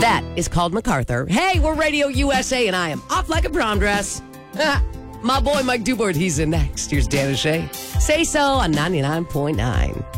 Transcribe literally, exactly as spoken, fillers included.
That is called MacArthur. Hey, we're Radio U S A, and I am off like a prom dress. My boy Mike Dubord, he's in next. Here's Dan and Shay. Say so on ninety-nine point nine.